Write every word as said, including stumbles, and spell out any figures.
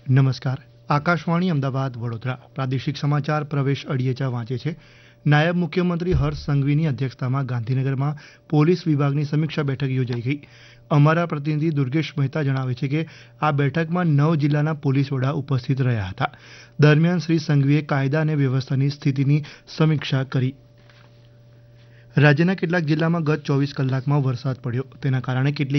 નમસ્કાર આકાશવાણી અમદાવાદ વડોદરા પ્રાદેશિક સમાચાર પ્રવેશ અડિયેચા વાંચે છે. નાયબ મુખ્યમંત્રી હર્ષ સંઘવીની અધ્યક્ષતામાં ગાંધીનગરમાં પોલીસ વિભાગની સમીક્ષા બેઠક યોજાઈ ગઈ. અમારા પ્રતિનિધિ દુર્ગેશ મહેતા જણાવે છે કે આ બેઠકમાં નવ જિલ્લાના પોલીસ વડા ઉપસ્થિત રહ્યા હતા. દરમિયાન શ્રી સંઘવીએ કાયદા અને વ્યવસ્થાની સ્થિતિની સમીક્ષા કરી. રાજ્યના કેટલાક જિલ્લામાં ગત ચોવીસ કલાકમાં વરસાદ પડ્યો. તેના કારણે કેટલીક